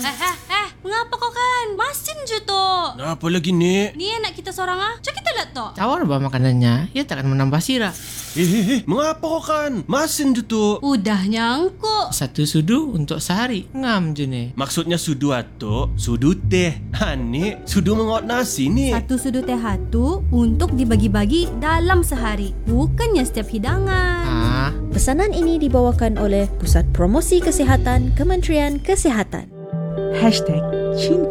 Mengapa kau kan? Masin je tu. Apa lagi ni? Ni anak kita seorang Cak kita lihat tu. Tawar bah makanannya, ia takkan menambah sirap. Mengapa kau kan? Masin je tu. Udah nyangkuk. Satu sudu untuk sehari. Ngam je ni. Maksudnya sudu atuk, sudu teh. Ni sudu mengot nasi ni. Satu sudu teh hatu untuk dibagi-bagi dalam sehari, bukannya setiap hidangan. Pesanan ini dibawakan oleh Pusat Promosi Kesihatan Kementerian Kesihatan. #Cinta